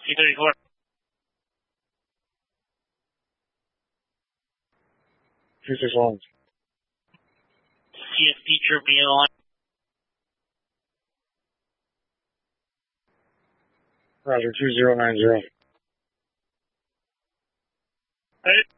234. $261. CSP Troop being on. Roger, 2090. Right.